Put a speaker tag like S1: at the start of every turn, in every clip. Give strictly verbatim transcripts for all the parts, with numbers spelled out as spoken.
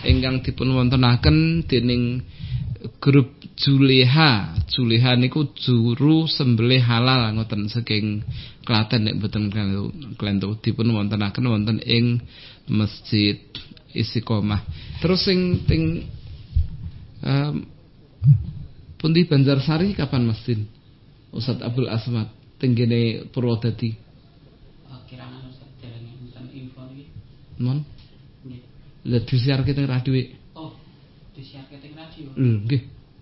S1: ingkang dipun wontenaken dening grup Juleha. Juleha niku juru sembelih halal ngoten saking Klaten nek mboten klentu dipun wontenaken wonten ing Masjid Istiqomah. Terus sing ting um, pundi Banjarsari kapan Mas Din? Ustaz Abdul Asmad tenggene Purwodadi.
S2: Oh, kiraan Ustaz dereng enten info iki.
S1: Mon?
S2: Nggih.
S1: Lah disiarke teng radio.
S2: Oh, disiarke teng radio.
S1: Lho, nggih.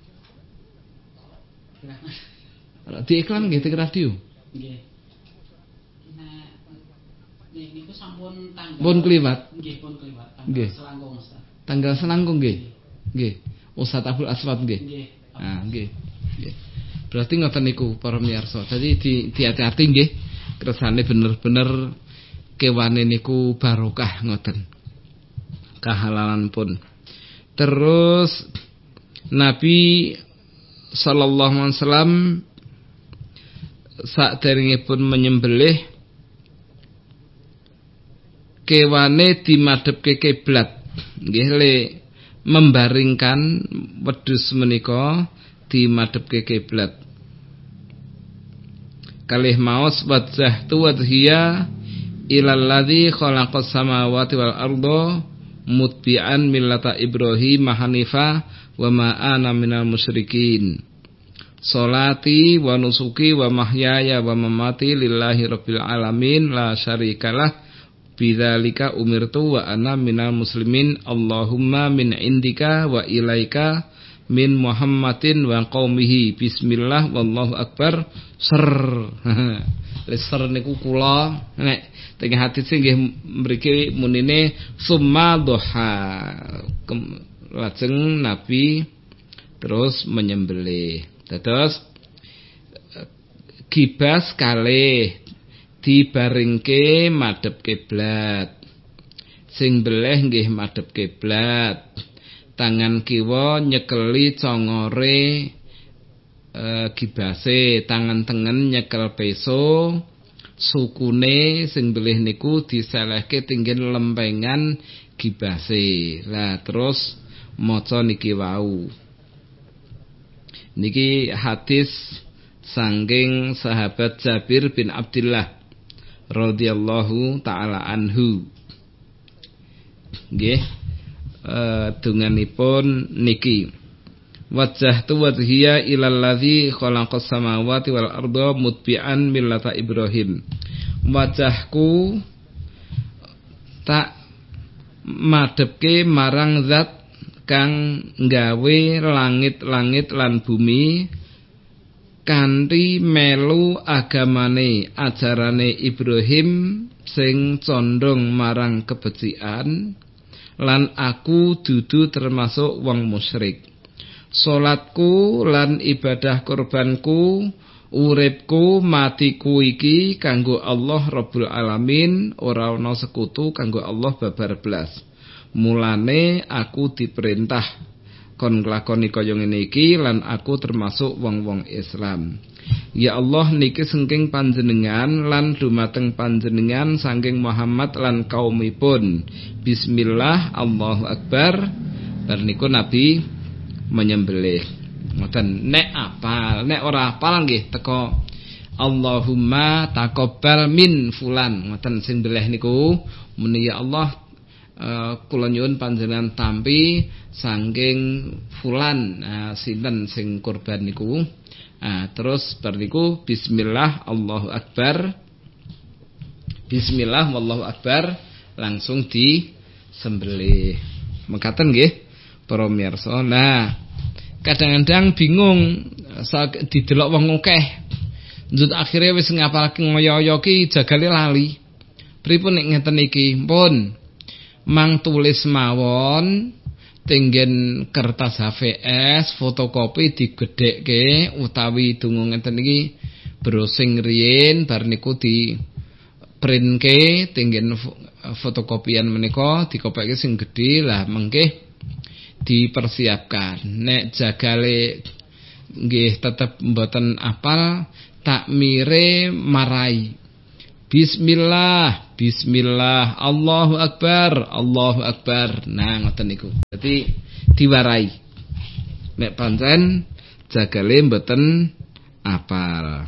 S1: Kiraan. Di iklan nggih teng radio.
S2: Nggih. Nah, niku sampun tanggal.
S1: Pun kliwat.
S2: Nggih, pun kliwat.
S1: Nggih.
S2: Selangkung Ustaz.
S1: Tanggal selangkung nggih. Nggih. Ustaz Abdul Aswad nggih.
S2: Nggih.
S1: Ah, nggih. Nggih. Berarti ngoten niku para miyarsa. Dadi di hati-hati nggih. Kersane bener-bener kewane niku barokah ngoten. Kehalalan pun. Terus Nabi sallallahu alaihi wasallam saderengipun menyembelih kewane dimadhepke kiblat. Nggih le membaringkan wedhus menika dimadhepke kiblat. Kalih maos wajjahtu wajhiya ilal ladzi khalaqas samawati wal arda mutbi'an millata Ibrahim hanifa wa ma ana minal musyrikin. Salati wa nusuki wa mahyaya wa mamati lillahi rabbil alamin la syarikalah bidzalika umirtu wa ana minal muslimin. Allahumma min indika wa ilaika min Muhammadin wa qaumihi. Bismillah wallahu akbar. Ser. Ser niku kula nek teng hadis nggih mriki munine summa duha. Lajeng Nabi terus menyembelih. Dados gibas kalih dibaringke madhep kiblat. Sing beleh nggih madhep kiblat. Tangan kiwa nyekeli congore e, gibase, tangan tengen nyekel peso, sukune sing belih niku diselehke tinggen lempengan gibase. Lah terus maca niki wau. Niki hadis saking sahabat Jabir bin Abdullah radhiyallahu taala anhu. Nggih. Uh, dunganipun niki wajjahtu wajhiya ilal ladzi khalaqas samawati wal arda mutbi'an millata Ibrahim. Wajahku tak madhepke marang zat kang nggawe langit-langit lan bumi kanthi melu agamane ajarane Ibrahim sing condong marang kebecikan. Lan aku dudu termasuk wong musyrik. Salatku lan ibadah kurbanku, uripku, matiku iki kanggo Allah Rabbul Alamin, ora ana sekutu kanggo Allah babar blas. Mulane aku diperintah kon nglakoni kaya ngene iki lan aku termasuk wong-wong Islam. Ya Allah niki saking panjenengan lan dumateng panjenengan saking Muhammad lan kaumipun. Bismillah Allahu Akbar. Bar niku Nabi menyembelih. Ngoten nek apal, nek ora apal nggih teko Allahumma taqabbal min fulan. Ngoten sing beleh niku muni ya Allah uh, kula nyuwun panjenengan tampi saking fulan uh, sinten sing kurban niku. Ah, terus bariku bismillah Allahu Akbar. Bismillah wallahu akbar langsung disembelih. Mekaten nggih para mirsa. Nah, kadang-kadang bingung saat didelok wong akeh. Njut akhire wis ngapalke ngoyo-oyo ki jagale lali. Pripun nek ngeten iki? Pun mang tulis mawon tinggen kertas H V S fotokopi digedhekke utawi dungo ngeten iki browsing riyin bar niku di printke tinggen fotokopian menika dikopekke sing gedhe lah mengke dipersiapkan. Nek jagale nggih tetep mboten apal takmire marai Bismillah, Bismillah, Allahu Akbar, Allahu Akbar. Nah ngoten niku. Dadi diwarai. Nek pancen jagale mboten apal.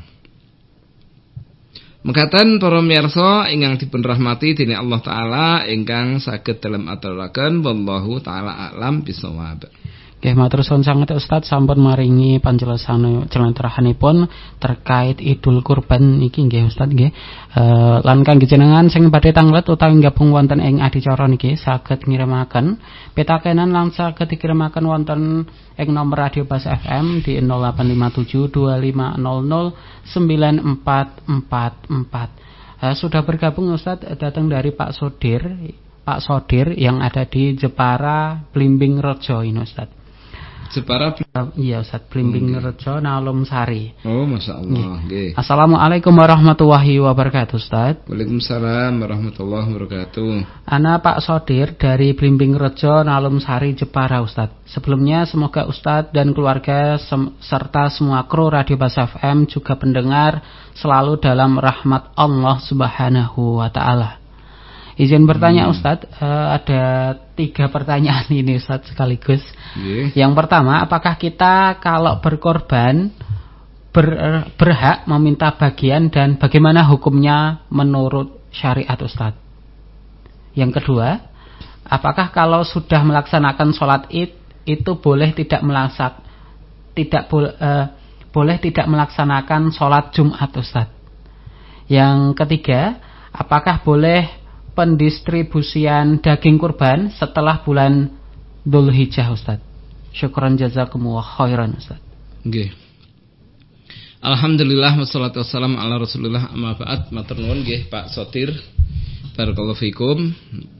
S1: Mekaten para miyarsa ingkang dipun rahmati dening Allah taala ingkang saged dalem aturaken wallahu taala a'lam bisawab.
S2: Nggih matur suwun sanget Ustaz sampun maringi panjelasan jlentrahipun terkait Idul Kurban niki nggih Ustaz nggih. E, lan kangge jenengan sing badhe tanglet utawi gabung wonten ing adicara niki saged ngirimaken pitakenan lan saged dikirimaken wonten ing nomor Radio Bas F M di nol delapan lima tujuh dua lima nol nol sembilan empat empat empat. E, sudah bergabung Ustaz datang dari Pak Sodir, Pak Sodir yang ada di Jepara Blimbing Rejo ini Ustaz.
S1: Jepara
S2: uh, iya Ustaz Blimbing okay. Rejo Nalum Sari.
S1: Oh masyaallah nggih.
S2: Assalamualaikum warahmatullahi wabarakatuh Ustaz.
S1: Waalaikumsalam warahmatullahi wabarakatuh.
S2: Ana Pak Sodir dari Blimbing Rejo Nalum Sari Jepara Ustaz. Sebelumnya semoga Ustaz dan keluarga sem- serta semua kru Radio Bas F M juga pendengar selalu dalam rahmat Allah Subhanahu wa taala. Izin bertanya hmm. Ustadz, uh, ada tiga pertanyaan ini Ustadz sekaligus. Yeah. Yang pertama, apakah kita kalau berkorban ber, berhak meminta bagian dan bagaimana hukumnya menurut syariat Ustadz? Yang kedua, apakah kalau sudah melaksanakan sholat id itu boleh tidak melaksak, tidak bo, uh, boleh tidak melaksanakan sholat Jumat Ustadz? Yang ketiga, apakah boleh pendistribusian daging kurban setelah bulan Dzulhijjah Ustaz? Syukran jazakumullah khairan Ustaz.
S1: Nggih. Alhamdulillah wassalatu wassalamu ala Rasulillah amma ba'd. Matur nuwun nggih Pak Sotir. Barakallahu fikum.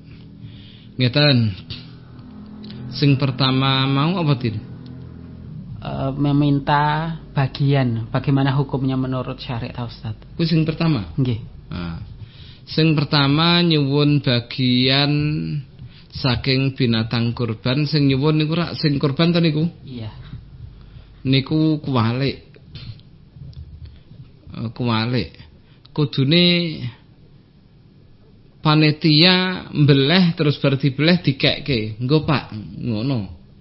S1: Ngeten. Sing pertama mau apa tin?
S2: Uh, meminta bagian. Bagaimana hukumnya menurut syariat Ustaz?
S1: Ku sing pertama.
S2: Nggih.
S1: Nah. Sing pertama nyuwun bagian saking binatang kurban. Sing nyuwun niku rak sing kurban to niku?
S2: Iya.
S1: Niku kuwalik. Kuwalik. Kudune panitia mbeleh terus bar dibeleh dikekke. Nggo Pak, ngono.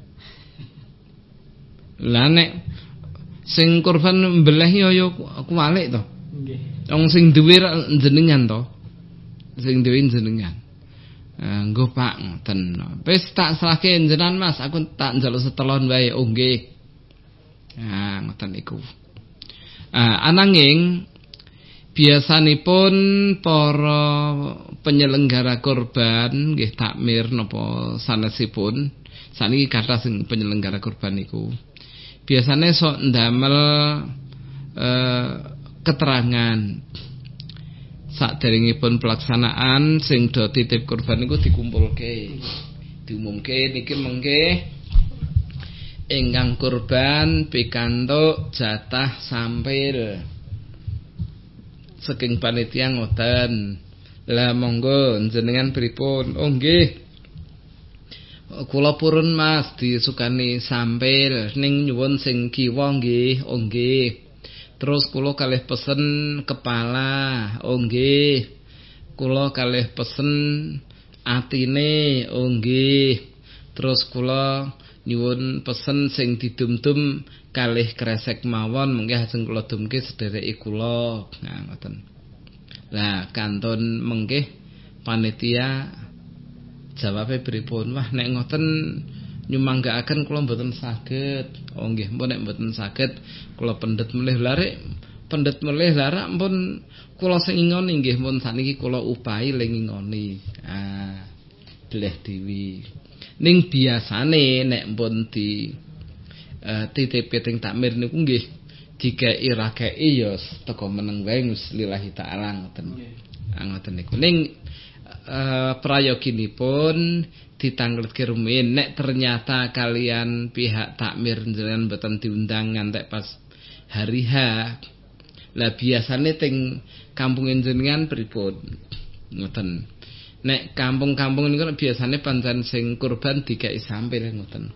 S1: Lah nek sing kurban mbeleh ya ya kuwalik to. Nggih. Wong sing duwe jenengan to. Sing duwe jenengan. Eh nggo Pak ngoten. Wis tak serahke jenengan Mas, aku tak njaluk setelon wae. Oh nggih. Nah, ngoten niku. Ah ananging biasanipun para penyelenggara kurban nggih takmir napa sanesipun saniki kathah sing penyelenggara kurban niku. Biasane sok ndamel eh, keterangan saderengipun pelaksanaan sing do titip kurban niku dikumpulke, diumumke niki mengke ingkang kurban pikantuk jatah sampil saking panitia ngoten. Lah monggo jenengan pripun? Oh nggih. Kula purun Mas disukani sampil ning nyuwun sing kiwa nggih. Oh nggih. Terus kula kalih pesen kepala, oh nggih. Kula kalih pesen atine, oh nggih. Terus kula nyuwun pesen sing didum-dum kalih kresek mawon, mengke ajeng kula dumke sedereke kula. Nah ngoten. Lah kantun mengke panitia jawabe pripun? Wah nek ngoten nyumanggaaken kula mboten saged. Oh nggih, mpun nek mboten saged kula pendet melih larek pendet melih larak mpun kula sing ngingoni nggih mun sakniki kula upahi le ngingoni. Ah, deleh dewi. Ning biasane nek mpun di uh, titip piting takmir niku nggih dikeki rakeki ya teko meneng wae lillahi taala ngoten. Ah ngoten niku. Ning uh, prayoginipun ditangletke rumiyin nek ternyata kalian pihak takmir jenengan mboten diundang ngantek pas hari H. Lah biasane teng kampung jenengan pripun? Ngoten. Nek kampung-kampung niku biasane pancen sing kurban dikeki sampil ngoten.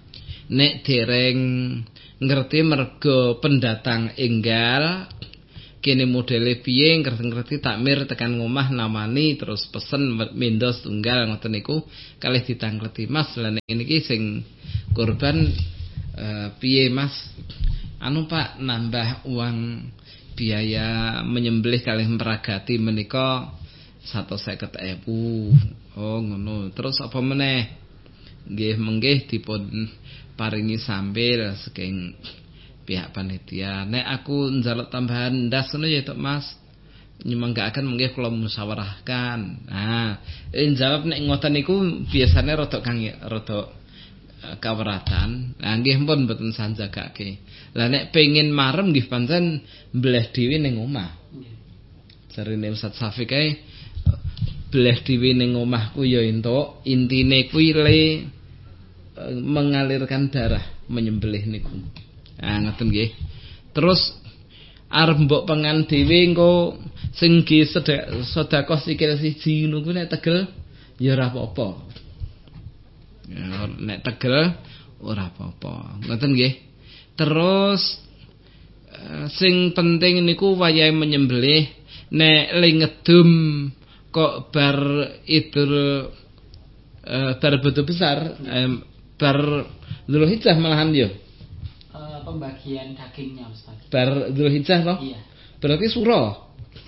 S1: Nek dereng ngerti mergo pendatang enggal kene modele piye ngerti-ngerti takmir tekan ngomah namani terus pesen mendo tunggal ngoten niku kalih ditangkleti Mas lan niki sing korban uh, piye Mas anu Pak nambah uang biaya menyembelih kalih meragati menika seratus seket ribu oh ngono terus apa meneh nggih menggih dipun paringi sambil saking pihak panitia. Nek aku njaluk tambahan ndas ngono ya Tok Mas. Nyemanggaken mengke kula musyawarahkan. Nah, eh jawab nek ngoten niku biasane rada kang rada kaweratan. Lah nggih pun mboten sanjagake. Lah nek pengin marem nggih pancen mbleh dhewe ning omah. Jarine Ustaz Safiq kae mbleh dhewe ning omahku ya entuk intine kuwi le mengalirkan darah menyembelih niku. Ah ngoten nggih. Terus arep mbok pengan dhewe engko sing nggih sedekah sikil siji niku nek tegel ya ora apa-apa. Ya nek tegel ora apa-apa. Ngoten nggih. Terus sing penting niku wayahe menyembelih nek le ngedum kok bar idul uh, bar betul besar um, bar Dzulhijjah malahan yo.
S2: Uh, pembagian dagingnya Ustaz.
S1: Bar Dzulhijjah toh?
S2: Iya.
S1: Berarti suro.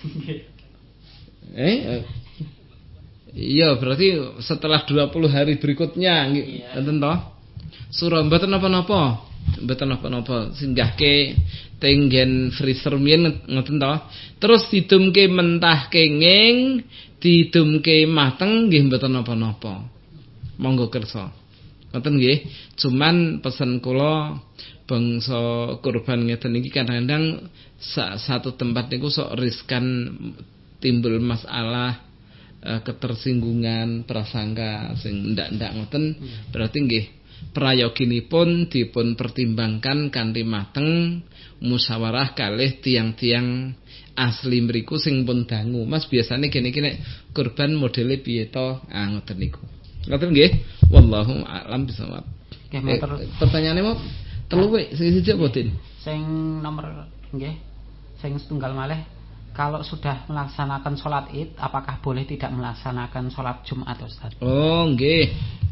S1: eh? Uh, iya, berarti setelah dua puluh hari berikutnya ngoten toh? Suro mboten napa-napa. Mboten napa-napa. Singgahke tenggen freezer mien ngoten toh. Terus didumke mentah kenging, didumke mateng nggih mboten napa-napa. Monggo kersa. Ngoten nggih, cuman pesen kula bangsa kurban ngeten iki kadang-kadang satu tempat niku sok riskan timbul masalah uh, ketersinggungan prasangka sing ndak-ndak ngoten. Berarti nggih prayoginipun dipun pertimbangkan kanthi mateng musyawarah kalih tiang-tiang asli mriku sing pun dangu. Mas biasane kene iki nek kurban modele piye to? Ah ngoten niku. Ngoten nggih, wallahu a'lam bishawab.
S2: Nggih,
S1: eh, pertanyaane mau telu wae sing siji boten.
S2: Sing nomor nggih, sing setunggal malih kalau sudah melaksanakan sholat Id apakah boleh tidak melaksanakan sholat Jumat Ustaz?
S1: Oh nggih.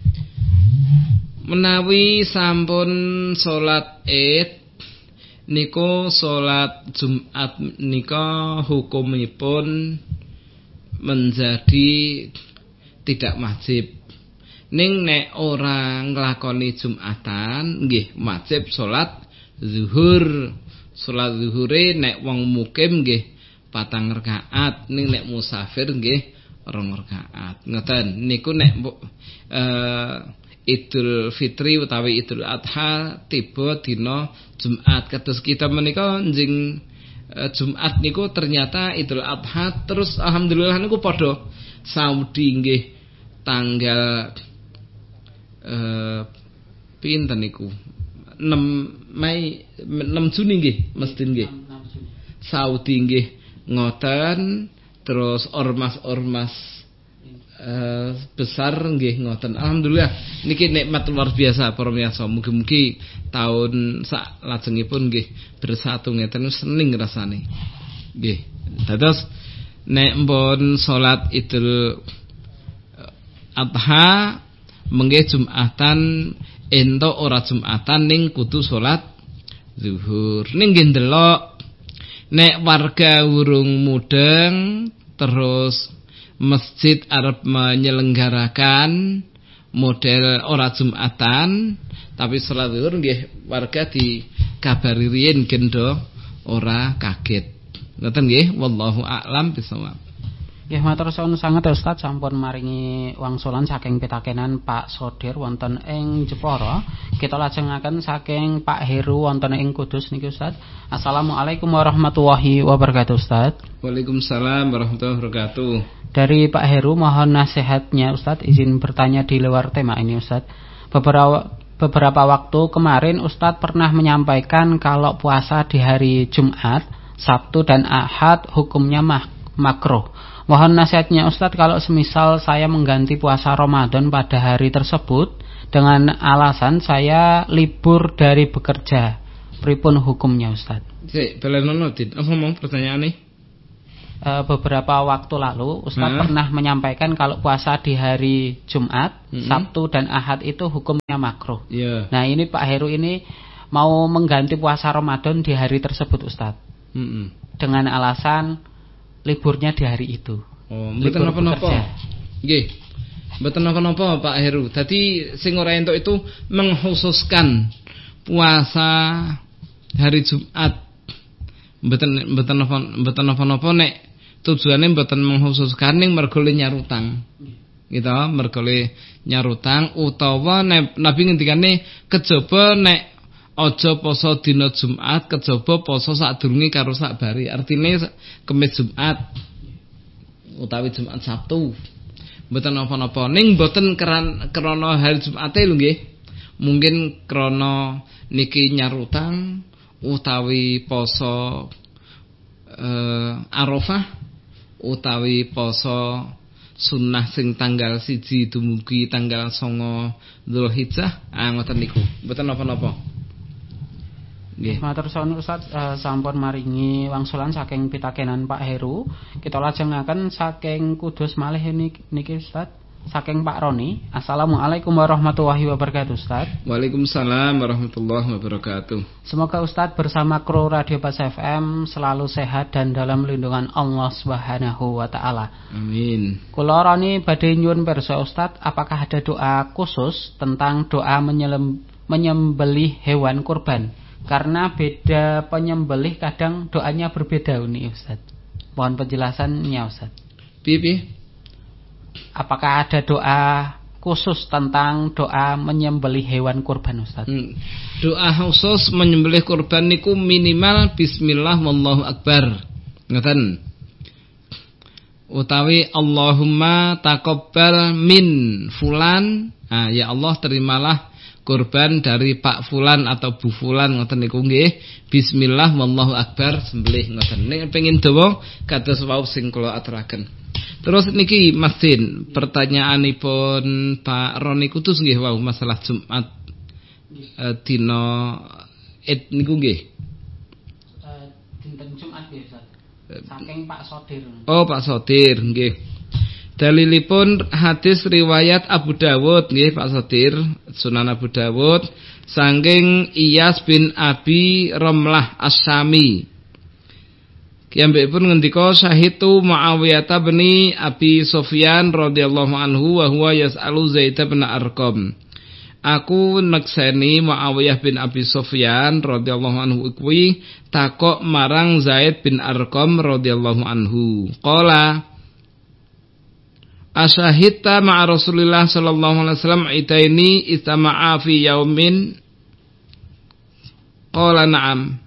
S1: Menawi sampun sholat Id niku sholat Jumat nika hukumipun menjadi tidak wajib. Ning nek ora nglakoni Jumatan nggih wajib salat zuhur. Salat zuhure nek wong mukim nggih patang rakaat, ning nek musafir nggih rong rakaat. Ngoten niku nek uh, Idul Fitri utawi Idul Adha tiba dina Jumat. Kados kita menika njing uh, Jumat niku ternyata Idul Adha terus alhamdulillah niku padha Saudi nggih tanggal Uh, pinten niku enam Mei enam Juni nggih mesti nggih Saudi nggih ngoten terus ormas-ormas uh, besar nggih ngoten alhamdulillah niki nikmat luar biasa para miyasa mugi-mugi taun sak lajengipun nggih bersatu ngeten sening rasane nggih dados nek mpun salat Idul Adha mengke Jumatan entuk ora Jumatan ning kudu salat zuhur. Ning nggih ndelok nek warga urung mudeng terus masjid arep menyelenggarakan model ora Jumatan tapi salat zuhur nggih warga dikabari riyen gendo ora kaget. Ngoten nggih wallahu a'lam bishawab.
S2: Nggih matur suwun sanget Ustaz sampun maringi wangsulan saking pitakenan Pak Sodir wonten ing Jepara. Kita lajengaken saking Pak Heru wonten ing Kudus niki Ustaz. Assalamualaikum warahmatullahi wabarakatuh Ustaz.
S1: Waalaikumsalam warahmatullahi wabarakatuh.
S2: Dari Pak Heru mohon nasihatnya Ustaz, izin bertanya di luar tema ini Ustaz. Beberapa beberapa waktu kemarin Ustaz pernah menyampaikan kalau puasa di hari Jumat, Sabtu dan Ahad hukumnya mak- makruh. Mohon nasihatnya Ustadz kalau semisal saya mengganti puasa Ramadan pada hari tersebut dengan alasan saya libur dari bekerja. pripun hukumnya Ustaz?
S1: Sik, balenono Din. Apa ngomong pertanyaane?
S2: Uh, beberapa waktu lalu Ustaz nah. pernah menyampaikan kalau puasa di hari Jumat, mm-hmm. Sabtu dan Ahad itu hukumnya makruh. Yeah. Nah ini Pak Heru ini mau mengganti puasa Ramadan di hari tersebut Ustaz, mm-hmm. dengan alasan liburnya di hari itu.
S1: Oh, mboten napa-napa. Nggih. Mboten napa-napa Pak Heru. Dadi sing ora entuk itu mengkhususkan puasa hari Jumat. Mboten mboten napa mboten napa-napa nek tujuane mboten mengkhususkan ning mergo le nyarutang. Gitu, mergo le nyarutang utawa nek Nabi ngendikane kejaba nek aja poso dina Jumat, kejaba poso sadurunge karo sakbari. Artine Kamis Jumat utawi Jumat Sabtu. Mboten napa-napa ning mboten krana hari Jumate lho nggih. Mungkin krana niki nyarutang utawi poso eh, Arafah utawi poso sunnah sing tanggal siji dumugi tanggal songo Dzulhijjah, ah ngoten niku. Mboten napa-napa. Nggih.
S2: Matur suwun Ustaz, uh, sampun maringi wangsulan saking pitakenan Pak Heru. Kita lajengaken saking Kudus malih niki, niki Ustaz. Saking Pak Roni. Assalamualaikum warahmatullahi wabarakatuh Ustaz.
S1: Waalaikumsalam warahmatullahi wabarakatuh.
S2: Semoga Ustaz bersama kru Radio Bas F M selalu sehat dan dalam lindungan Allah Subhanahu wa taala.
S1: Amin.
S2: Kula Roni badhe nyuwun pirsa Ustaz, apakah ada doa khusus tentang doa menyelem, menyembelih hewan kurban? Karena beda penyembelih kadang doanya berbeda nih Ustaz. Mohon penjelasannya Ustaz.
S1: Piye?
S2: Apakah ada doa khusus tentang doa menyembelih hewan kurban Ustaz?
S1: Hmm. Doa khusus menyembelih kurban niku minimal bismillah wallahu akbar. Ngoten. Utawi Allahumma taqabbal min fulan. Ah ya Allah terimalah kurban dari Pak Fulan atau Bu Fulan ngoten niku nggih. Bismillah wallahu akbar sembelih ngoten. Nek pengin dawa kados wau sing kula aturaken. Terus niki Mas Din, pertanyaanipun Pak Roni Kudus nggih wau masalah Jumat e, dina Id niku nggih.
S2: Eh dinten Jumat nggih Ustaz. Saking Pak Sodir.
S1: Oh, Pak Sodir nggih. Dalilipun hadis riwayat Abu Dawud nggih Pak Sodir, Sunan Abu Dawud saking Iyas bin Abi Ramlah As-Syami. Kiyambekipun ngendika syahitu Muawiyah bin Abi Sufyan radhiyallahu anhu wa huwa yas'alu Zaid bin Arqam. Aku nekseni Muawiyah bin Abi Sufyan radhiyallahu anhu kuwi takok marang Zaid bin Arqam radhiyallahu anhu. Qala asyahidta ma'a Rasulillah sallallahu alaihi wasallam itaini istama'a fi yaumin? Qala na'am.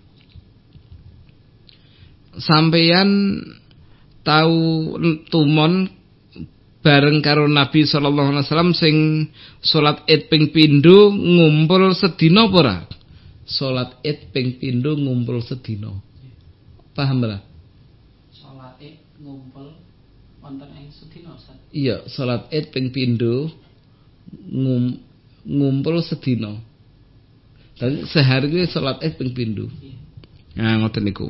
S1: Sampeyan tahu tumon bareng karo Nabi sallallahu alaihi wasallam sing salat Id ping pindho ngumpul sedina apa ora? Salat Id ping pindho ngumpul sedina. Paham ora?
S2: Salat Id ngumpul wonten ing sedina Ustaz.
S1: Iya, salat Id ping pindho ngum, ngumpul sedina. Dadi sehari kuwi salat Id ping pindho. Nah, ngoten niku.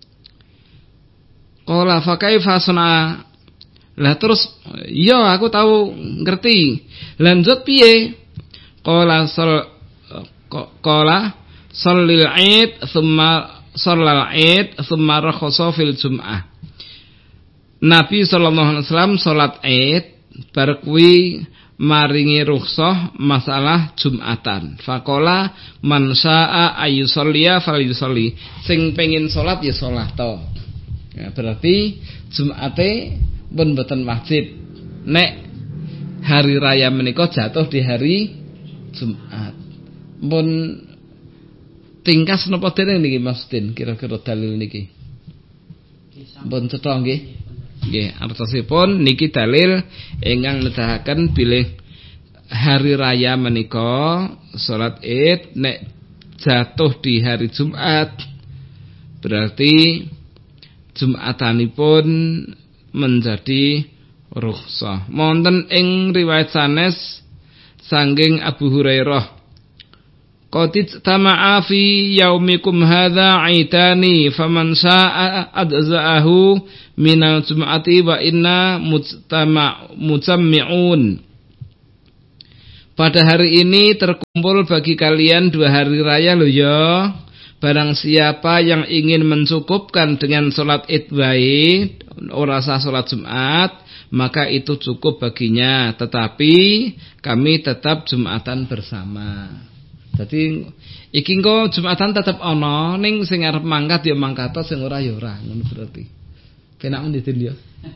S1: Qala fa kaifa sana. Lah terus iya aku tahu ngerti. Lanjut piye? Qala sal qala shallil Id thumma shallal Id thumma rakhasa fil Jum'ah. Nabi sallallahu alaihi wasallam salat Id bar kuwi maringi rukhsah masalah Jumatan. Faqala man syaa ayyusalliya falyusalli. Sing pengin salat ya salat to. Ya, berarti Jumate pun mboten wajib. Nek hari raya menika jatuh di hari Jumat. Pun tingkas napa dereng niki Mas Din kira-kira dalil niki? Pun cetha nggih. Nggih, artosipun niki dalil ingkang nedahaken bilih hari raya menika salat Id nek jatuh di hari Jumat berarti Jumatanipun menjadi rukhsah. Wonten ing riwayat sanes saking Abu Hurairah Qad tama'a fi yaumikum hadza 'aitani faman syaa'a adza'ahu minal jum'ati wa inna mujtama' musammi'un. Pada hari ini terkumpul bagi kalian dua hari raya loh ya. Barang siapa yang ingin mencukupkan dengan salat Id wae ora usah salat Jumat, maka itu cukup baginya, tetapi kami tetap Jumatan bersama. Jadi iki engko Jumatan tetep ana, ning sing arep mangkat ya mangkat, sing ora ya ora, ngono berarti. Penak mendhi ya.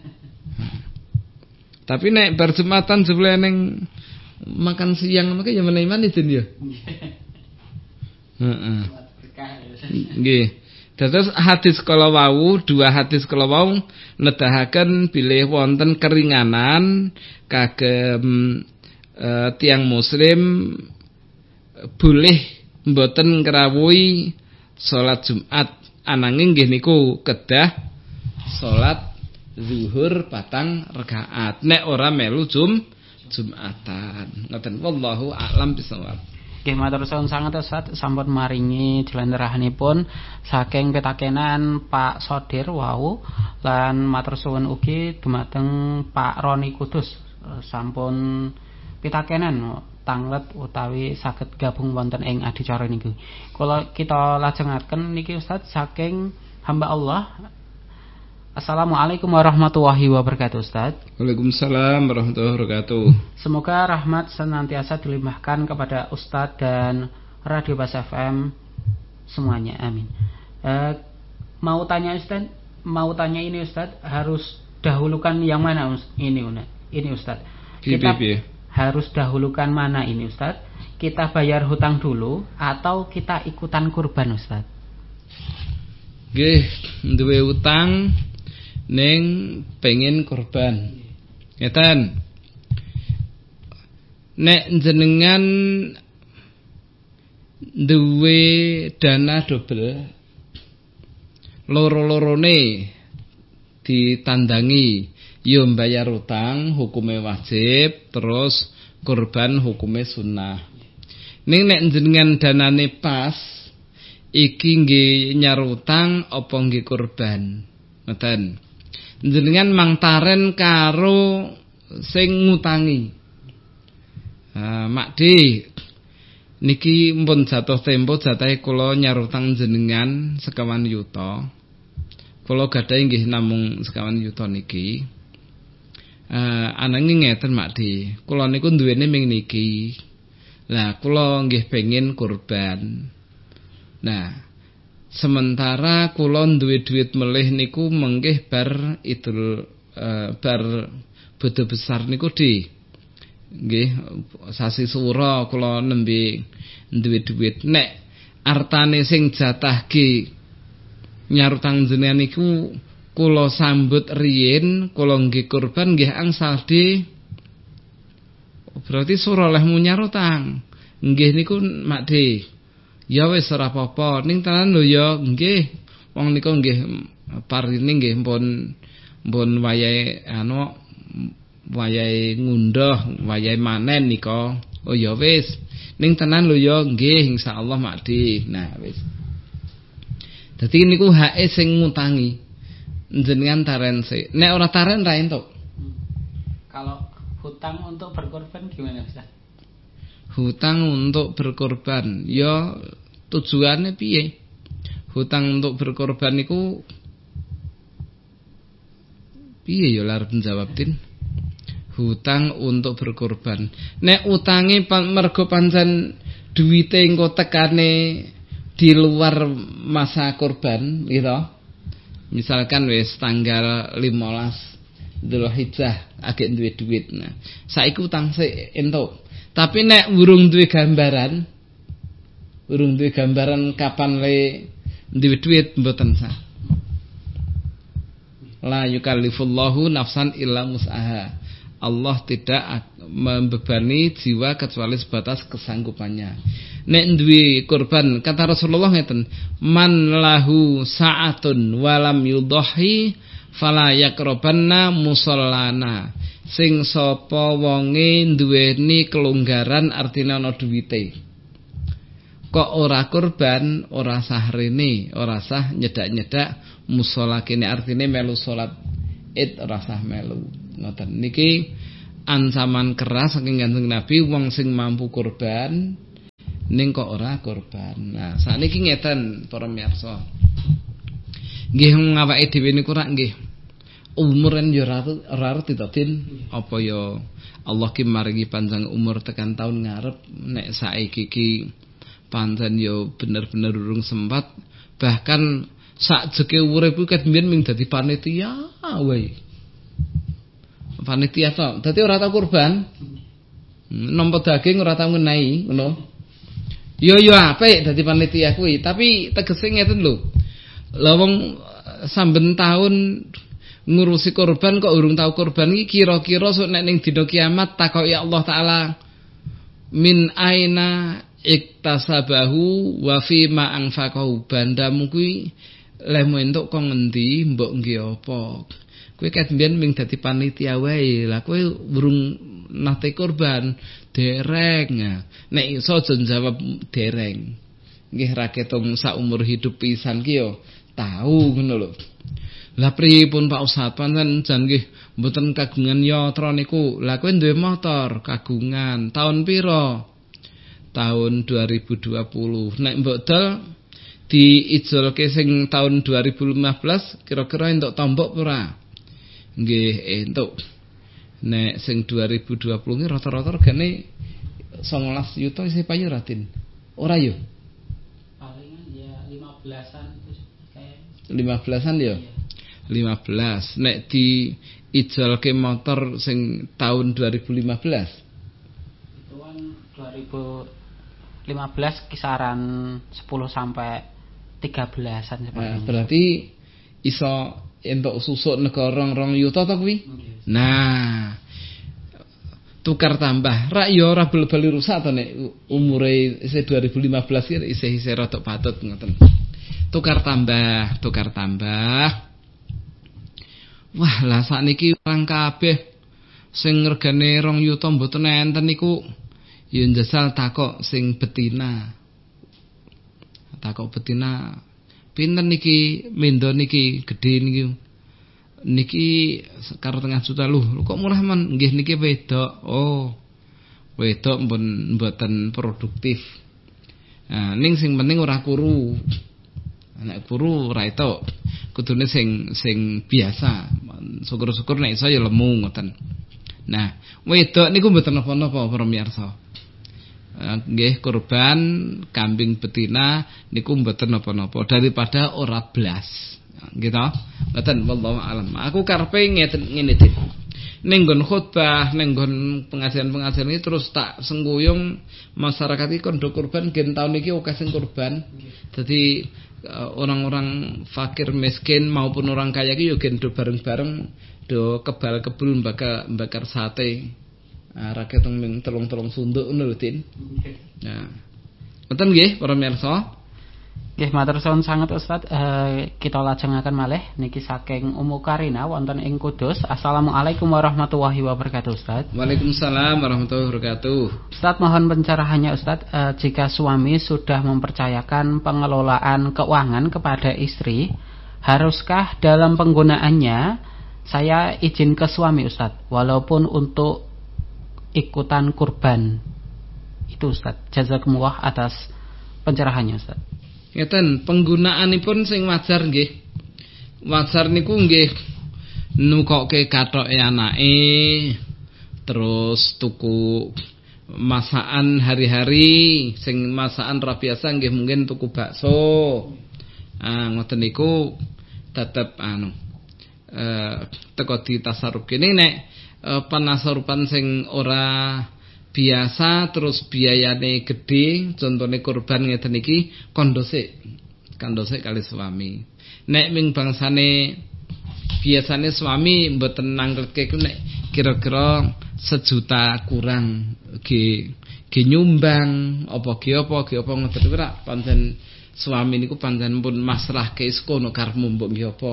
S1: Tapi nek bar Jumatan jebule ning makan siang maka ya meneman itu ya. Heeh. Nggih. Dados hadis kala wau, dua hadis kala wau nedahaken bilih wonten keringanan kagem e, tiang muslim boleh mboten ngrawuhi salat Jumat, ananging nggih niku kedah salat zuhur patang rakaat nek ora melu jum Jumatan. Ngoten wallahu a'lam bishawab.
S2: Nggih matur suwun sanget Ustaz, sampun maringi dilenderahanipun saking pitakenan Pak Sodir wau lan matur suwun ugi dumateng Pak Roni Kudus sampun pitakenan tanglet utawi saged gabung wonten ing adicara niki. Kula kita lajengaken niki Ustaz saking hamba Allah. Assalamualaikum warahmatullahi wabarakatuh Ustaz.
S1: Waalaikumsalam warahmatullahi wabarakatuh.
S2: Semoga rahmat senantiasa dilimpahkan kepada Ustaz dan Radio Bas F M semuanya, amin. E, mau tanya Ustaz, mau tanya ini Ustaz, harus dahulukan yang mana ini ini Ustaz? Kita harus dahulukan mana ini Ustaz? Kita bayar hutang dulu atau kita ikutan kurban Ustaz?
S1: Nggih, duwe utang ning pengen korban. Ngeten. Nek jenengan duwe dana dobel, loro-lorone ditandangi, yo mbayar utang hukume wajib, terus korban hukume sunnah. Ning nek jenengan danane pas, iki nggih nyarutang apa nggih korban. Ngeten. Jenengan mangtaren karo sing ngutangi. Ah, Makdi niki mpun jatuh tempo jatahe kula nyarutang jenengan sekawan yuta. Kula gadhahi nggih namung sekawan yuta niki. Ah, ananging ngeten Makdi, kula niku duwene ming niki. Lah kula nggih pengin kurban. Nah, sementara kula duwe duit melih niku menggih bar idul uh, bar bodho besar niku di nggih sasi sura kula nembe duwe duit. Nek artane sing jatahke nyarutang jenengan niku kula sambut riyin, kula nggih kurban nggih angsal di berarti sura oleh nyarutang. Nggih niku Makdi. Ya wis ora apa-apa, ning tenan lho ya nggih. Wong niku nggih parine nggih pun pun wayahe anu wayahe ngunduh, wayahe manen nika. Oh ya wis. Ning tenan lho ya nggih insyaallah Makdi. Nah wis. Dadi niku hake sing ngutangi. Jenengan taren sik. Nek ora taren ra entuk.
S2: Kalau hutang untuk berkorban gimana Ustaz?
S1: Hutang untuk berkorban, ya tujuannya piye? Hutang untuk berkorban niku piye ya larep njawab tin? Hutang untuk berkorban. Nek utange mergo pancen duwite engko tekane di luar masa korban, gitu. Misalkan wis tanggal limolas Dzulhijjah agek duwe duit. Nah, saiki utang sik entuk. Tapi nek urung duwe gambaran, urung duwe gambaran kapan le duwe duit mboten sah. La yukallifullahu nafsan illa wus'aha. Allah tidak membebani jiwa kecuali sebatas kesanggupannya. Nek duwe kurban, kata Rasulullah ngeten, man lahu sa'atun walam yudhahi fala yaqrabanna musallana. Sing sapa wonge duweni kelonggaran artine ana duwite. kok ora kurban, ora sah rene, ora sah nyedak-nyedak musala kene, artine melu salat Id ora sah melu. Ngoten niki ancaman keras saking Kanjeng Nabi wong sing mampu kurban ning kok ora kurban. Nah, sakniki ngeten para miyarsa. Nggih ngawake dhewe niku rak nggih umuren yo ora arep ditotin apa ya Allah ki maringi panjang umur tekan tahun ngarep nek saiki ki pancen yo bener-bener urung sempat, bahkan sak jeke urip kuwi ket mbiyen ming dadi panitia wae. Panitia to, dadi ora tau kurban. Nampa daging ora tau ngenahi, ngono. Yo yo apik dadi panitia kuwi, tapi tegese ngeten lho. Lah wong samben taun ngurusi korban kok urung tau korban iki kira-kira sok nek ning dina kiamat takoki Allah taala min aina iktasabahu wa fi ma anfaqahu, bandamu kuwi lemu entuk kok ngendi mbok nggih apa. Kowe ket mbiyen ming dadi panitia wae, lah kowe urung nate korban dereng. Nek iso aja jawab dereng. Nggih ra ketung sak umur hidup pisan ki yo tahu ngono lho. Lah pripun Pak Ustaz, pancen jan nggih mboten kagungan yatra niku. Lah kowe duwe motor kagungan tahun pira? Tahun dua ribu dua puluh. Nek mbok dol diijolke sing tahun dua ribu lima belas kira-kira entuk tombok ora? Nggih entuk. Nek sing dua ribu dua puluh ki rata-rata regane songolas juta isih payu Ratin. Ora yo?
S2: Palingan ya lima belasan kayak
S1: lima belasan ya? lima belas. Nek di ijolke motor sing tahun dua ribu lima belas.
S2: Itu kan dua ribu lima belas kisaran sepuluh sampai tiga belasan seperti
S1: nah, berarti iso entuk susuk negara rong yuta to kuwi. Nah, tukar tambah rak ya ora bal-bali rusak to nek umure isih dua ribu lima belas iki isih-isih rada patut ngoten. Tukar tambah, tukar tambah. Wah, lah sakniki orang kabeh sing regane rong yuta mboten enten niku ya njasal takok sing betina. Takok betina pinten niki mendo niki gedhe niki niki sekar tengah juta lho kok murah men nggih niki wedok. Oh wedok pun mboten produktif. Nah ning sing penting ora kuru. Nek kuru ora etok kudune sing sing biasa syukur-syukur nek iso ya lemu ngoten. Nah wedok niku mboten napa-napa para miyarsa. Nggih kurban kambing betina niku mboten napa-napa daripada ora blas. Nggih to? Mboten wallahu alam. Aku karepe ngeten ngene iki. Ning nggon khotbah, ning nggon pengajian-pengajian iki terus tak sengguyung masyarakat iki kondo kurban gen taun iki akeh sing kurban. Dadi orang-orang fakir miskin maupun orang kaya iki yo gen do bareng-bareng do kebal-kebul bakar bakar sate. Ah rakyat teng telung-telung sunduk ngono lho, Din. Nah. Ngoten nggih para mirsa.
S2: Nggih matur suwun sanget Ustaz. Eh, kita lajengaken malih niki saking Ummu Karina wonten ing Kudus. Assalamualaikum warahmatullahi wabarakatuh Ustaz.
S1: Waalaikumsalam warahmatullahi wabarakatuh.
S2: Ustaz mohon pencerahannya Ustaz, eh, jika suami sudah mempercayakan pengelolaan keuangan kepada istri, haruskah dalam penggunaannya saya izin ke suami Ustaz walaupun untuk ikutan kurban itu Ustaz? Jazakumullah atas pencerahannya Ustaz.
S1: Ngeten, penggunaanipun sing wajar nggih. Wajar niku nggih nukoke kathoke anake, terus tuku masakan hari-hari, sing masakan ra biasa nggih mungkin tuku bakso. Ah ngoten niku tetep anu eh teko ditasarruf kene nek e, panasarupan sing ora biasa terus biayane gede, contone kurban ngeten iki kondosik kondosik kali suami. Nek ming bangsane biasane suami mboten nangkelke ku nek kira-kira sejuta kurang ge ge nyumbang apa ge apa ge apa ngoten niku rak pancen suami niku pancen pun masrahke sekono karepmu mbok nggih apa.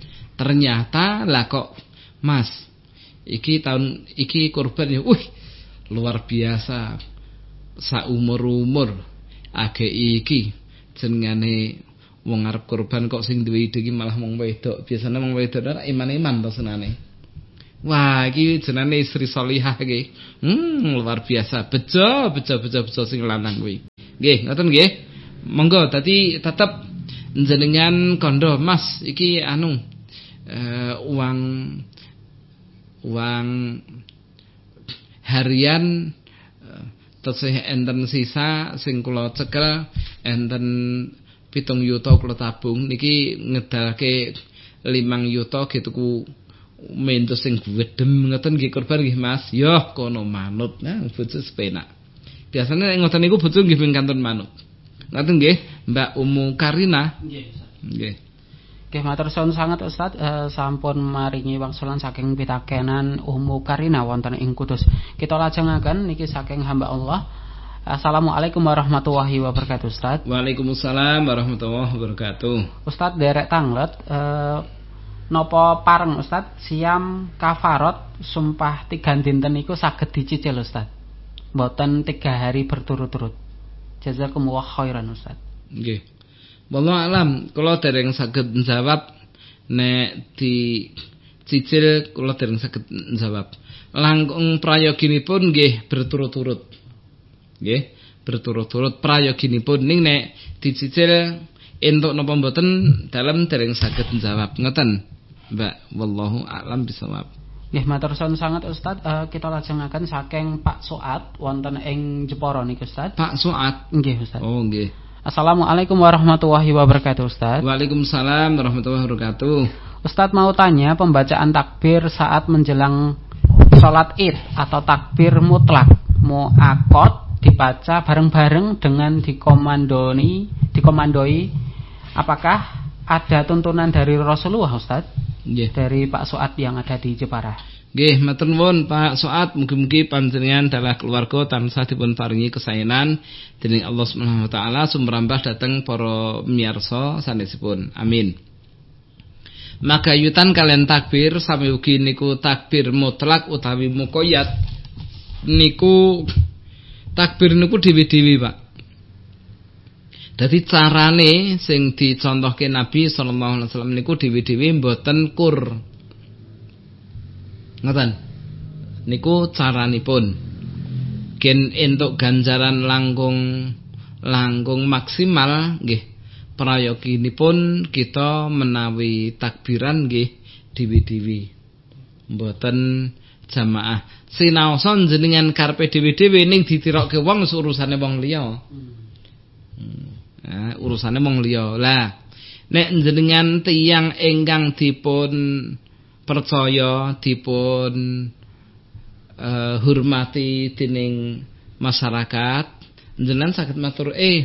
S1: Ternyata lah kok Mas iki tahun iki kurban ya wih luar biasa saumur-umur Age iki jenengane wong arep kurban kok sing duwe ide iki malah wong wedok. Biasane wong wedok ora iman-iman to senane. Wah, iki jenenge istri sholihah iki. Hmm, luar biasa. Bejo, bejo, bejo, bejo sing lanang kuwi. Nggih, ngoten nggih. Monggo dadi tetep jenengan kondo, Mas, iki anu uh, uang uang harian uh, tesih enten sisa sing kula cekel enten pitung yuta kula tabung niki ngedalake limang yuta gitu mendo sing gedhem ngoten nggih kurban nggih Mas. Yo kono manut. Nah, bojo sepenak. Biasane ngoten niku bojo nggih ping kantun manut. Ngoten nggih, Mbak Umu Karina. Nggih. Nggih.
S2: Nggih matur suwun sanget Ustaz, eh, sampun maringi wangsulan saking pitakenan Umu Karina wonten ing Kudus. Kita lajengaken niki saking hamba Allah. Assalamualaikum warahmatullahi wabarakatuh Ustaz.
S1: Waalaikumsalam warahmatullahi wabarakatuh.
S2: Ustaz derek tanglet eh, nopo pareng Ustaz siam kafarot sumpah tiga dinten niku saged dicicil Ustaz. Mboten tiga hari berturut-turut. Jazakumullah khairan Ustaz.
S1: Nggih. Wallahu alam, kula dereng saged njawab nek dicicil kula dereng saged njawab. Langkung prayoginipun nggih berturut-turut. Nggih, berturut-turut prayoginipun ning nek dicicil entuk napa mboten dalem dereng saged njawab. Ngoten. Mbak, wallahu a'lam bisawab.
S2: Nggih matur suwun sanget Ustaz, uh, kita lajengaken saking Pak Suat wonten ing Jepara niki Ustaz.
S1: Pak Suat.
S2: Nggih Ustaz.
S1: Oh nggih.
S2: Assalamualaikum warahmatullahi wabarakatuh Ustaz.
S1: Waalaikumsalam warahmatullahi wabarakatuh.
S2: Ustaz mau tanya pembacaan takbir saat menjelang sholat Id atau takbir mutlak muakkad dibaca bareng-bareng dengan dikomandoi dikomandoi apakah ada tuntunan dari Rasulullah Ustaz?
S1: Nggih.
S2: Dari Pak Suat yang ada di Jepara.
S1: Nggih, matur nuwun Pak Suat, mugi-mugi panjenengan dalah keluarga tansah dipun paringi kesaenan dening Allah Subhanahu wa taala sumrambah dhateng para miyarsa sanesipun. Amin. Magayutan kalian takbir sami ugi niku takbir mutlak utawi muqayyad. Niku takbir niku dhewe-dhewe, Pak. Dadi carane sing dicontohke Nabi sallallahu alaihi wasallam niku dhewe-dhewe mboten kur. Ngoten. Niku caranipun. Gen entuk ganjaran langkung langkung maksimal nggih. Prayoginipun kita menawi takbiran nggih dhewe-dhewe. Mboten jamaah. Sinaosa jenengan karepe dhewe-dhewe ning ditirokke wong urusane wong liya. Hmm. Nah, urusane mong liya. Lah, nek jenengan tiyang ingkang dipun percaya, dipun uh, hormati dening masyarakat, jenengan saged matur, "Eh,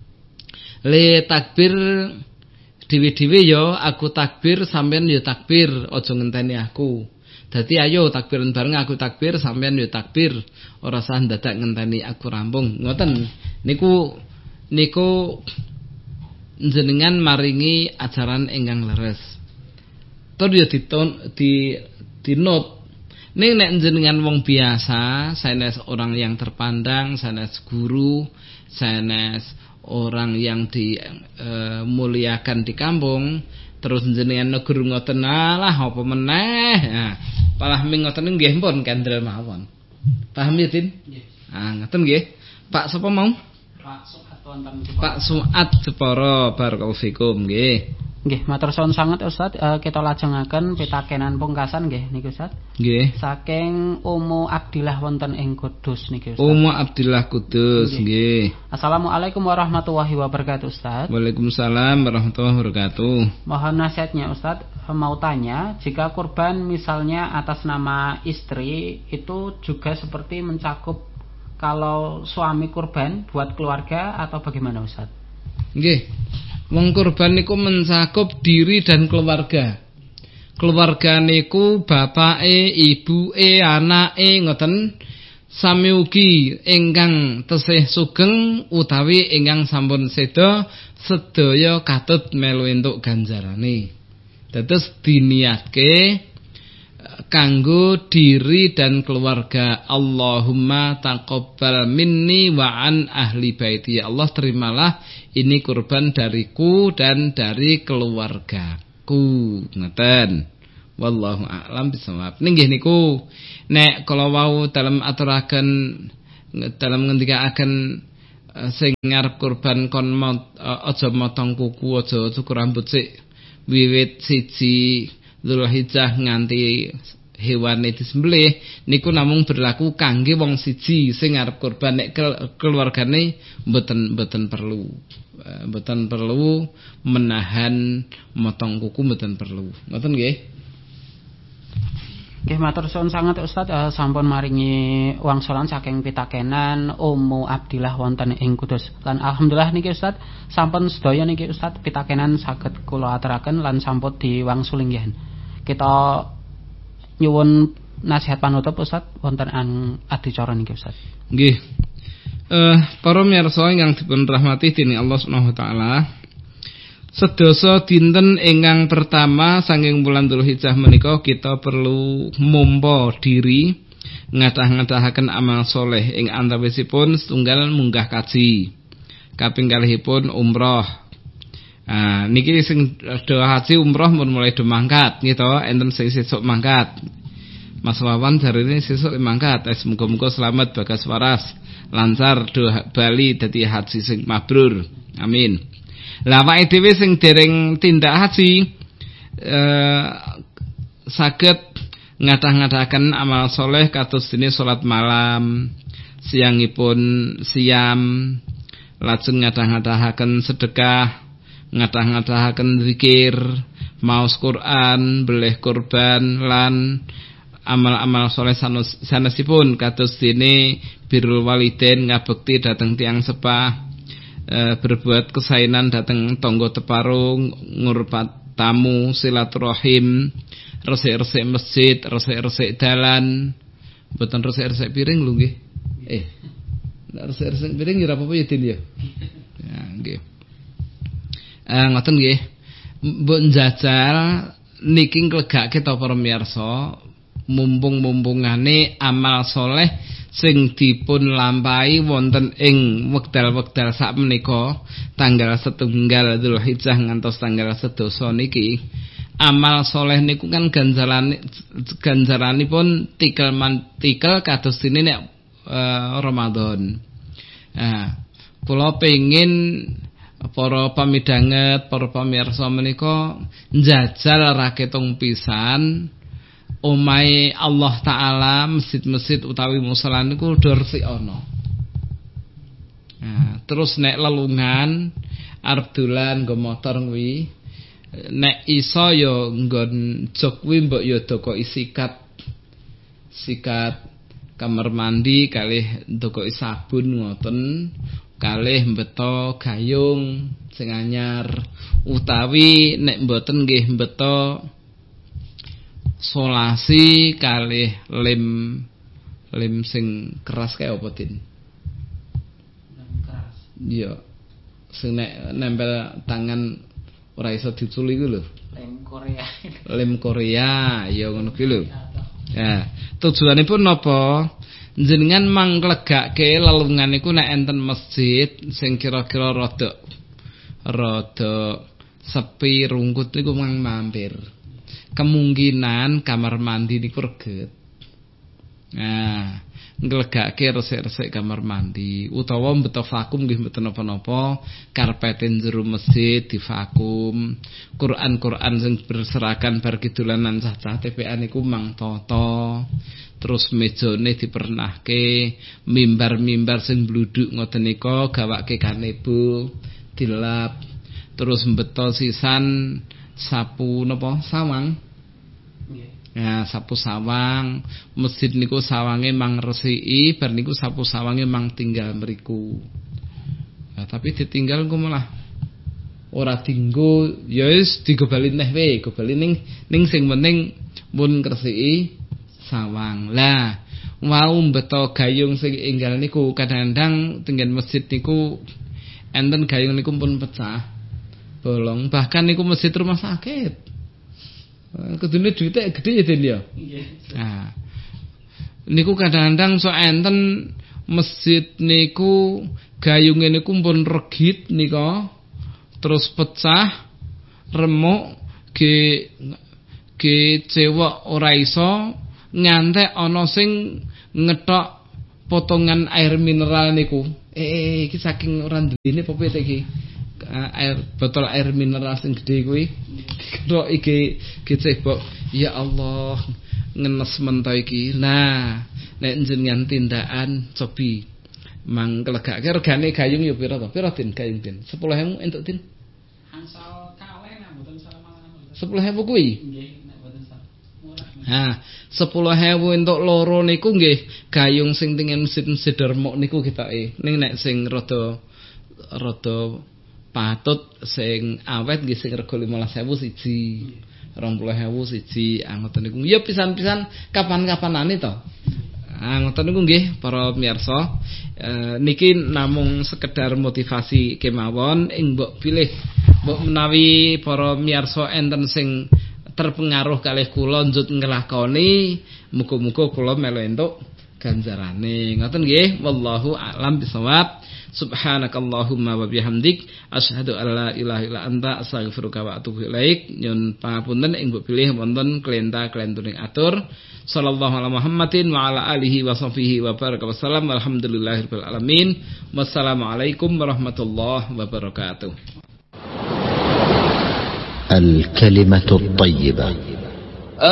S1: le takbir dhewe-dhewe ya, aku takbir, sampean ya takbir, aja ngenteni aku." Dadi ayo takbiran bareng, aku takbir, sampean ya takbir, ora usah dadak ngenteni aku rampung. Ngoten. Niku niku jenengan maringi ajaran ingkang leres. Tur ya diton di dinot. Ning nek jenengan wong biasa, sanes orang yang terpandang, sanes guru, sanes orang yang dimuliakan e, di kampung, terus jenengan negur ngoten lah apa meneh. Nah, palah ming ngoten nggih pun kendel mawon. Paham ya, Din? Nggih. Ah, ngoten nggih. Pak sapa mau?
S2: Pak Suat wonten
S1: Pak Suat Jepara, barakallahu fikum nggih.
S2: Nggih, matur suwun sanget Ustaz. E, kita lajengaken pitakenan pungkasan nggih niki Ustaz. Nggih. Saking Umu Abdillah wonten ing Kudus niki Ustaz.
S1: Umu Abdillah Kudus nggih.
S2: Assalamualaikum warahmatullahi wabarakatuh Ustaz.
S1: Waalaikumsalam warahmatullahi wabarakatuh.
S2: Mohon nasihatnya Ustaz, mau tanya, jika kurban misalnya atas nama istri itu juga seperti mencakup kalau suami kurban buat keluarga atau bagaimana Ustaz?
S1: Nggih. Wong kurban niku mencakup diri dan keluarga. Keluarga niku bapake, ibuke, anake ngoten sami ugi ingkang tesih sugeng utawi ingkang sampun seda sedaya katut melu entuk ganjarane. Dados diniatke kanggo diri dan keluarga. Allahumma taqabbal minni wa an ahli baiti. Ya Allah, terimalah ini kurban dariku dan dari keluargaku. Ngeten. Wallahu a'lam bishawab. Nggih niku nek kala wau dalam aturaken dalam ngendikaaken sing ngarep kurban kon aja motong kuku, aja cukur rambut sik wiwit siji Dzulhijjah nganti hewane disembelih niku namung berlaku kangge wong siji sing ngarep kurban. Nek keluargane mboten mboten perlu mboten perlu menahan motong kuku, mboten perlu. Ngoten nggih.
S2: Nggih matur suwun sanget Ustaz, uh, sampun maringi wangsulan saking pitakenan Ummu Abdillah wonten ing Kudus. Lan alhamdulillah niki Ustaz sampun sedaya niki Ustaz pitakenan saged kula aturaken lan sampun diwangsuli nggih. Kita nyuwun nasihat panutup Ustaz wonten an adicara niki Ustaz.
S1: Nggih. Eh para miyarsa ingkang dipun rahmati dening Allah Subhanahu wa taala. Sedasa dinten ingkang pertama saking bulan Dzulhijjah menika kita perlu mompo diri ngadah-ngadahaken amal soleh ing antawisipun setunggal munggah kaji, kaping kalihipun umroh. Ah niki sing do haji umroh mun mulai do mangkat gitu, enten sing sesuk mangkat. Mas Wawan jarine sesuk mangkat. Semoga-moga selamat bagas waras, lancar do bali dadi haji sing mabrur. Amin. Lah awake dhewe sing dereng tindak haji eh, saged ngadah-ngadahaken amal soleh kados dene salat malam, siangipun siam, lajeng ngadah-ngadahaken sedekah, ngadah-ngadahaken zikir, maos Quran, beleh kurban lan amal-amal soleh sanesipun kados dene birrul walidain, ngabekti dhateng tiyang sepah, E, berbuat kesainan datang tonggo teparung, ngurpat tamu, silaturahim, resik-resik masjid, resik-resik dalan, mboten resik-resik piring lho nggih. Eh. Nek resik-resik piring ya ora apa-apa ya Din ya. Ya nggih. Eh ngoten nggih. Mbok njajal niki nglegake ta para miyarsa, mumpung-mumpungane amal soleh sing dipun lampahi wonten ing wekdal-wekdal sakmenika tanggal setunggal Dzulhijjah ngantos tanggal sedasa niki, amal soleh niku kan ganjaran ganjaranipun tikel mantikel kados dene nek uh, Ramadan. Nah, kula pengin para pamidanget, para pamirsa menika njajal raketung pisan omahe Allah Ta'ala, masjid-masjid utawi musala niku do resik ana. Nah, terus nek lelungan arep dolan nggo motor kuwi, nek iso ya nggon jog kuwi mbok ya dokoki sikat. Sikat kamar mandi kalih dokoki sabun ngoten, kalih mbeto gayung sing anyar utawi nek mboten nggih mbeto solasi kalih lem lem sing keras kae apa Din? Lem keras. Iya. Sing nek nempel tangan ora iso diculi iku lho. Lem Korea. Lem Korea, ya ngono ki lho. Ya, tujuanipun napa? Jenengan manglegake lelungan niku nek enten masjid sing kira-kira rada rada sepi rungkut niku mang mampir. Kemungkinan kamar mandi niku reget. Nah, nglegake resik-resik kamar mandi utawa mbeto vakum nggih mboten napa-napa, karpeten jero masjid divakum, Quran-Quran sing berserakan bar kidulanan cah-cah T P A niku mang tata, terus mejane dipernahke, mimbar-mimbar sing bluduk ngoten nika gawake kanebo dilap, terus mbeto sisan sapu napa sawang. Ya, sapu sawang, masjid niku sawange mang resiki, bar niku sapu sawange mang tinggal mriku. Ya, tapi ditinggal engko malah ora dinggo, ya wis digobali neh wae, gobali ning ning sing penting mun ngresiki sawang. Lah, wau mbeto gayung sing enggal niku kadang-kadang tenggen masjid niku enten gayung niku pun pecah. Bolong, bahkan niku masjid rumah sakit. Kudune duwite gedhe ya Den ya. Nah. Niku kadang-kadang so enten masjid niku gayunge niku pun regit nika terus pecah remuk ge ge cewek ora iso ngantek ana sing ngethok potongan air mineral niku. Eh iki saking ora duwene apa piye iki? Air botol air mineral sing gedhe kuwi. Dikethok iki gecebok. Ya Allah, ngenes mento iki. Nah, nek jenengan tindakan cobi mangkelegake regane gayung ya pira to? Pira Den gayung Den? sepuluh ribu entuk Den?
S2: Angsal kalih nek mboten salah
S1: sepuluh ribu kuwi?
S2: Nggih, nek mboten salah.
S1: Nah, sepuluh ribu entuk loro niku nggih gayung sing tingen mesin-mesin dermok niku ketoke. Ning nek sing rada rada patut sing awet nggih sing rega lima belas ribu siji. dua puluh ribu siji angoten niku. Ya pisan-pisan kapan-kapanane to. Angoten niku nggih para pamirsa. E, niki namung sekedar motivasi kemawon ing mbok pilih mbok menawi para pamirsa enten sing terpengaruh kalih kula njut nglakoni, muga-muga kula melu entuk ganjarane. Ngoten nggih, wallahu a'lam bishawab. Subhanakallahumma wa bihamdik asyhadu an la ilaha illa anta astaghfiruka wa atubu ilaik. Nyun pangapunten ing mbok pilih wonten klenta-klentuning atur. Sallallahu ala Muhammadin wa ala alihi wa sahbihi wa baraka wasallam. Alhamdulillahirabbil alamin. Wassalamualaikum warahmatullahi wabarakatuh.
S3: الكلمة الطيبة